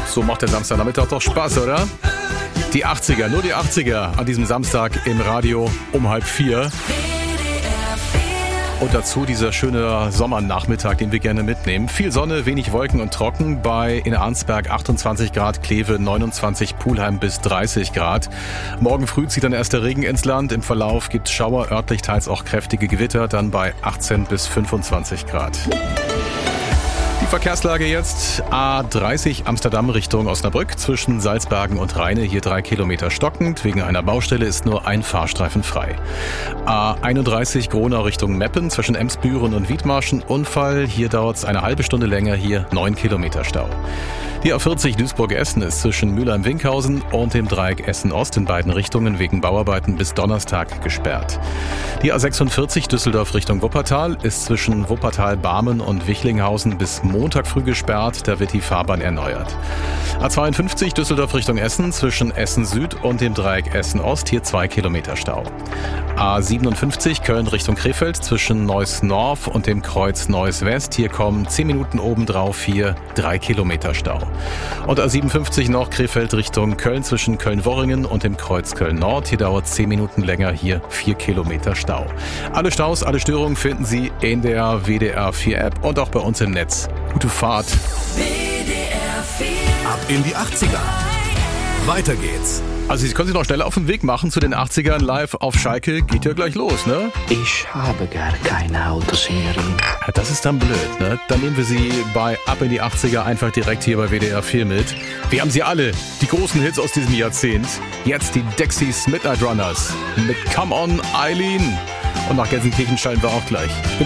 So macht der Samstagnachmittag doch Spaß, oder? Die 80er, nur die 80er an diesem Samstag im Radio um 3:30. Und dazu dieser schöne Sommernachmittag, den wir gerne mitnehmen. Viel Sonne, wenig Wolken und trocken. Bei in Arnsberg 28 Grad, Kleve 29, Pulheim bis 30 Grad. Morgen früh zieht dann erst der Regen ins Land. Im Verlauf gibt's Schauer, örtlich teils auch kräftige Gewitter, dann bei 18 bis 25 Grad. Die Verkehrslage jetzt: A30 Amsterdam Richtung Osnabrück zwischen Salzbergen und Rheine, hier 3 Kilometer stockend. Wegen einer Baustelle ist nur ein Fahrstreifen frei. A31 Gronau Richtung Meppen zwischen Emsbüren und Wiedmarschen, Unfall. Hier dauert es eine halbe Stunde länger, hier 9 Kilometer Stau. Die A40 Duisburg-Essen ist zwischen Mülheim-Winkhausen und dem Dreieck Essen-Ost in beiden Richtungen wegen Bauarbeiten bis Donnerstag gesperrt. Die A46 Düsseldorf Richtung Wuppertal ist zwischen Wuppertal-Barmen und Wichlinghausen bis Montag früh gesperrt, da wird die Fahrbahn erneuert. A52 Düsseldorf Richtung Essen zwischen Essen Süd und dem Dreieck Essen Ost, hier 2 Kilometer Stau. A57 Köln Richtung Krefeld zwischen Neuss North und dem Kreuz Neuss West, hier kommen 10 Minuten obendrauf, hier 3 Kilometer Stau. Und A57 noch Krefeld Richtung Köln zwischen Köln-Worringen und dem Kreuz Köln Nord, hier dauert 10 Minuten länger, hier 4 Kilometer Stau. Alle Staus, alle Störungen finden Sie in der WDR 4 App und auch bei uns im Netz. Gute Fahrt. WDR 4. Ab in die 80er. Weiter geht's. Also Sie können sich noch schneller auf den Weg machen zu den 80ern live auf Schalke. Geht ja gleich los, ne? Ich habe gar keine Autoserie. Ja, das ist dann blöd, ne? Dann nehmen wir Sie bei Ab in die 80er einfach direkt hier bei WDR 4 mit. Wir haben sie alle, die großen Hits aus diesem Jahrzehnt. Jetzt die Dexys Midnight Runners mit Come On Eileen. Und nach Gelsenkirchen schalten wir auch gleich. Ich bin